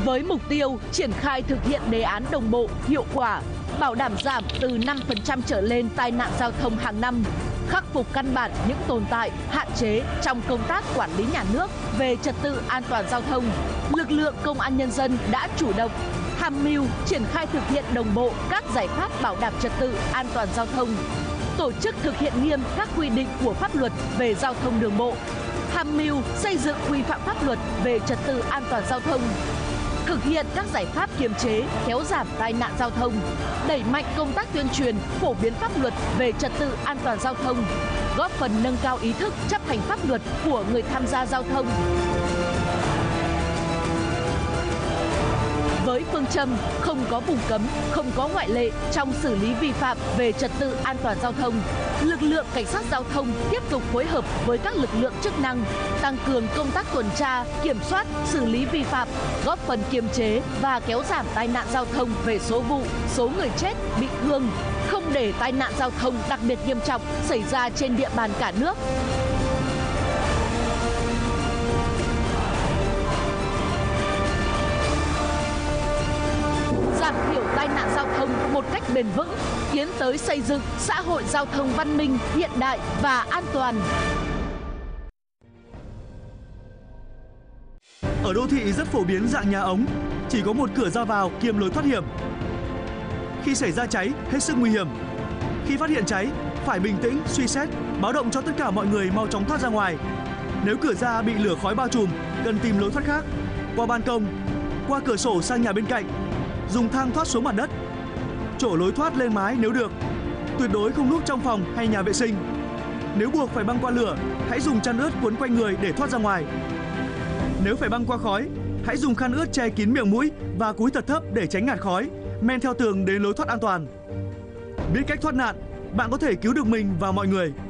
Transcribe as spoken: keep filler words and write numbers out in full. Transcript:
Với mục tiêu triển khai thực hiện đề án đồng bộ, hiệu quả, bảo đảm giảm từ năm phần trăm trở lên tai nạn giao thông hàng năm, khắc phục căn bản những tồn tại, hạn chế trong công tác quản lý nhà nước về trật tự an toàn giao thông, lực lượng công an nhân dân đã chủ động tham mưu triển khai thực hiện đồng bộ các giải pháp bảo đảm trật tự an toàn giao thông, tổ chức thực hiện nghiêm các quy định của pháp luật về giao thông đường bộ, tham mưu xây dựng quy phạm pháp luật về trật tự an toàn giao thông, thực hiện các giải pháp kiềm chế, kéo giảm tai nạn giao thông, đẩy mạnh công tác tuyên truyền, phổ biến pháp luật về trật tự an toàn giao thông, góp phần nâng cao ý thức chấp hành pháp luật của người tham gia giao thông. Với phương châm không có vùng cấm, không có ngoại lệ trong xử lý vi phạm về trật tự an toàn giao thông, lực lượng cảnh sát giao thông tiếp tục phối hợp với các lực lượng chức năng, tăng cường công tác tuần tra, kiểm soát, xử lý vi phạm, góp phần kiềm chế và kéo giảm tai nạn giao thông về số vụ, số người chết, bị thương, không để tai nạn giao thông đặc biệt nghiêm trọng xảy ra trên địa bàn cả nước. Giảm thiểu tai nạn giao thông một cách bền vững, tiến tới xây dựng xã hội giao thông văn minh, hiện đại và an toàn. Ở đô thị rất phổ biến dạng nhà ống, chỉ có một cửa ra vào kiêm lối thoát hiểm. Khi xảy ra cháy, hết sức nguy hiểm. Khi phát hiện cháy, phải bình tĩnh, suy xét, báo động cho tất cả mọi người mau chóng thoát ra ngoài. Nếu cửa ra bị lửa khói bao trùm, cần tìm lối thoát khác, qua ban công, qua cửa sổ sang nhà bên cạnh, dùng thang thoát xuống mặt đất, chỗ lối thoát lên mái nếu được. Tuyệt đối không núp trong phòng hay nhà vệ sinh. Nếu buộc phải băng qua lửa, hãy dùng chăn ướt quấn quanh người để thoát ra ngoài. Nếu phải băng qua khói, hãy dùng khăn ướt che kín miệng mũi và cúi thật thấp để tránh ngạt khói, men theo tường đến lối thoát an toàn. Biết cách thoát nạn, bạn có thể cứu được mình và mọi người.